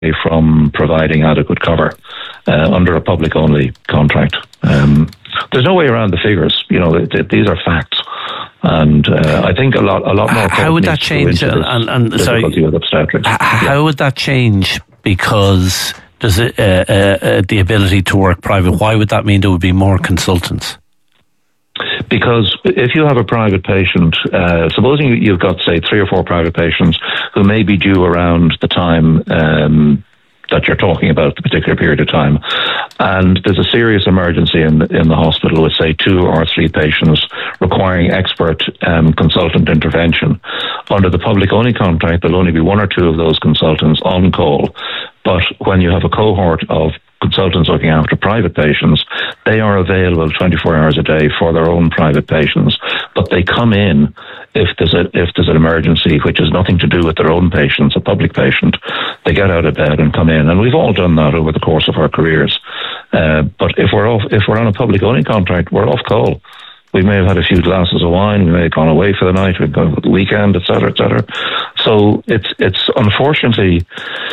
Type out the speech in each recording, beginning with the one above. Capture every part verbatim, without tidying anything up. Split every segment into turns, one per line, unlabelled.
from providing adequate cover uh, under a public-only contract. Um, there's no way around the figures. You know, it, it, these are facts, and uh, I think a lot, a lot more.
How would that change? And, and, and sorry,
with obstetrics.
How
yeah.
would that change? Because does it uh, uh, uh, the ability to work private? Why would that mean there would be more consultants?
Because if you have a private patient, uh, supposing you've got, say, three or four private patients who may be due around the time um, that you're talking about, the particular period of time, and there's a serious emergency in, in the hospital with, say, two or three patients requiring expert um, consultant intervention. Under the public-only contract, there'll only be one or two of those consultants on call. But when you have a cohort of consultants looking after private patients, they are available twenty-four hours a day for their own private patients. But they come in if there's a if there's an emergency which has nothing to do with their own patients, a public patient. They get out of bed and come in, and we've all done that over the course of our careers. Uh, but if we're off, if we're on a public only contract, we're off call. We may have had a few glasses of wine. We may have gone away for the night. We've gone for the weekend, et cetera, et cetera. So it's it's unfortunately.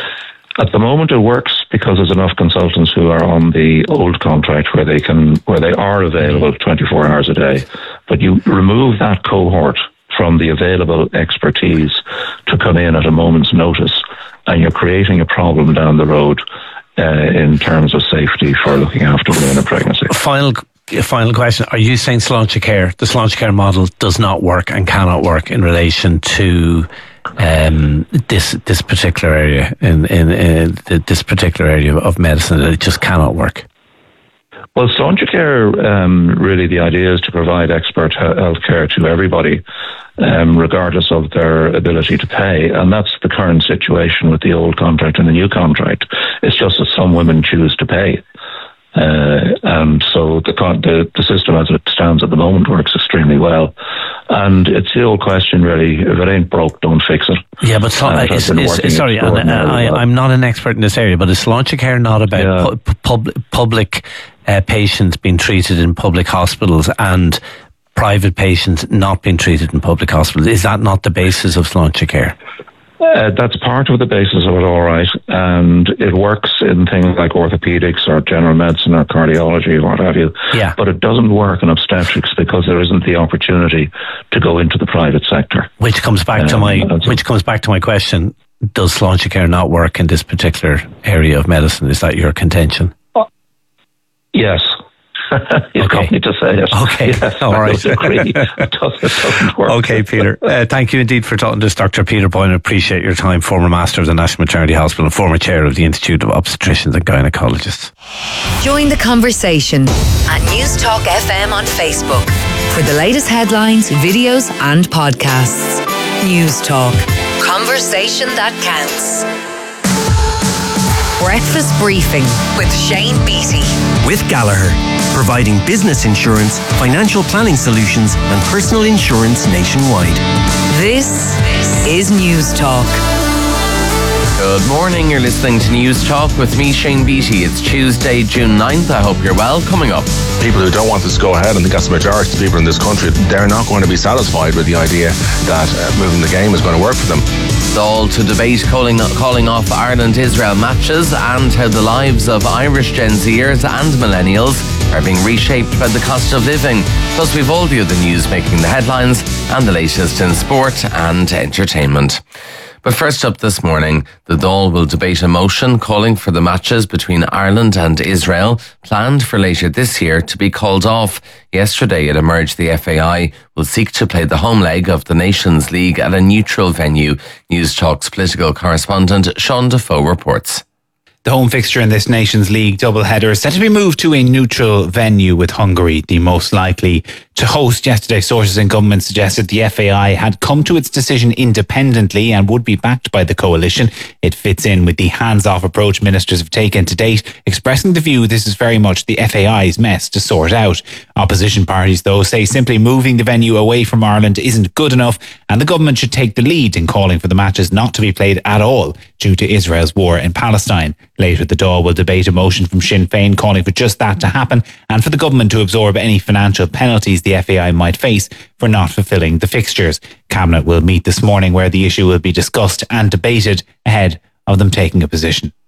At the moment, it works because there's enough consultants who are on the old contract where they can, where they are available twenty-four hours a day. But you remove that cohort from the available expertise to come in at a moment's notice, and you're creating a problem down the road uh, in terms of safety for looking after women in pregnancy.
Final. Final question. Are you saying Sláintecare, the Sláintecare model does not work and cannot work in relation to um, this this particular area, in, in, in this particular area of medicine, that it just cannot work?
Well, Sláintecare, um, really the idea is to provide expert health care to everybody, um, regardless of their ability to pay. And that's the current situation with the old contract and the new contract. It's just that some women choose to pay. Uh, and so the, the the system as it stands at the moment works extremely well. And it's the old question, really, if it ain't broke, don't fix it.
Yeah, but so, uh, is, is, sorry, and, uh, I, I'm not an expert in this area, but is Sláintecare not about yeah. pu- pub, public uh, patients being treated in public hospitals and private patients not being treated in public hospitals? Is that not the basis of Sláintecare?
Uh, that's part of the basis of it, all right, and it works in things like orthopedics or general medicine or cardiology or what have you.
Yeah.
But it doesn't work in obstetrics because there isn't the opportunity to go into the private sector.
Which comes back um, to my which comes back to my question: does Sláintecare not work in this particular area of medicine? Is that your contention?
Uh, yes. You've
okay.
got me to say it.
Okay,
yes,
all right.
I agree. It, does, it doesn't work.
Okay, Peter. Uh, thank you indeed for talking to us, Doctor Peter Boyne. Appreciate your time. Former Master of the National Maternity Hospital and former Chair of the Institute of Obstetricians and Gynecologists.
Join the conversation at News Talk F M on Facebook for the latest headlines, videos and podcasts. News Talk. Conversation that counts. Breakfast Briefing with Shane Beattie.
With Gallagher, providing business insurance, financial planning solutions and personal insurance nationwide.
This is News Talk.
Good morning, you're listening to News Talk with me, Shane Beattie. It's Tuesday, June ninth. I hope you're well. Coming up.
People who don't want this to go ahead, and I think that's the majority of people in this country, they're not going to be satisfied with the idea that uh, moving the game is going to work for them.
All to debate calling, calling off Ireland-Israel matches and how the lives of Irish Gen Zers and millennials are being reshaped by the cost of living. Plus, we've all viewed the news making the headlines and the latest in sport and entertainment. But first up this morning, the Dáil will debate a motion calling for the matches between Ireland and Israel, planned for later this year, to be called off. Yesterday it emerged the F A I will seek to play the home leg of the Nations League at a neutral venue. News Talk's political correspondent Sean Defoe reports.
The home fixture in this Nations League doubleheader is set to be moved to a neutral venue, with Hungary the most likely to host. Yesterday, sources in government suggested the F A I had come to its decision independently and would be backed by the coalition. It fits in with the hands-off approach ministers have taken to date, expressing the view this is very much the F A I's mess to sort out. Opposition parties, though, say simply moving the venue away from Ireland isn't good enough, and the government should take the lead in calling for the matches not to be played at all due to Israel's war in Palestine. Later, the Dáil will debate a motion from Sinn Féin calling for just that to happen and for the government to absorb any financial penalties the F A I might face for not fulfilling the fixtures. Cabinet will meet this morning where the issue will be discussed and debated ahead of them taking a position.